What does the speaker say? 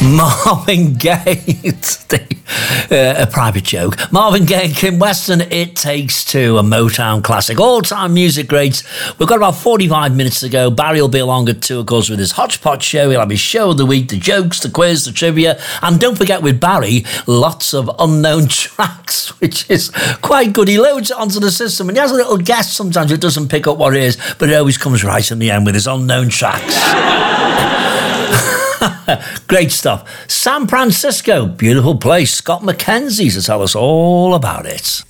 Marvin Gaye, a private joke. Marvin Gaye and Kim Weston, It Takes Two, a Motown classic. All-time music greats. We've got about 45 minutes to go. Barry will be along at 2, of course, with his Hodgepodge show. He'll have his show of the week, the jokes, the quiz, the trivia. And don't forget with Barry, lots of unknown tracks, which is quite good. He loads it onto the system and he has a little guess sometimes. It doesn't pick up what it is, but it always comes right in the end with his unknown tracks. Great stuff. San Francisco, beautiful place. Scott McKenzie to tell us all about it.